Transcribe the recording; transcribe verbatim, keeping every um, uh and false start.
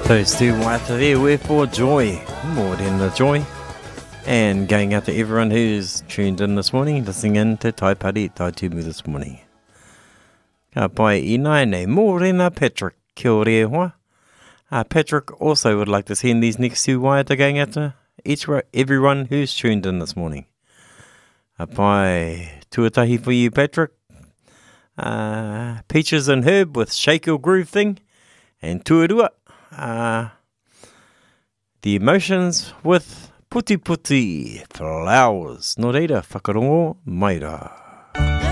Those two waiata there were for Joy, more than the joy. And going out to everyone who's tuned in this morning, listening in to Tai Pari Tai Tumu this morning. Ka pai I nai nei, mōrena Patrick, kia ore hoa. Uh, Patrick also would like to send these next two waiata going out to each everyone who's tuned in this morning. Ka pai tuatahi for you, Patrick. Uh, Peaches and Herb with Shake Your Groove thing. And tuarua. Uh, the Emotions with Puti Puti Flowers. Nō reira, whakarongo mai rā.